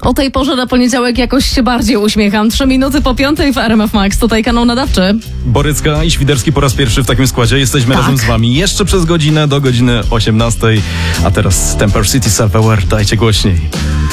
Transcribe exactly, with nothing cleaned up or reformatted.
O tej porze na poniedziałek jakoś się bardziej uśmiecham. Trzy minuty po piątej w R M F Max. Tutaj kanał nadawczy. Borycka i Świderski po raz pierwszy w takim składzie. Jesteśmy Tak. razem z wami jeszcze przez godzinę do godziny osiemnastej. A teraz Temper City Survivor. Dajcie głośniej.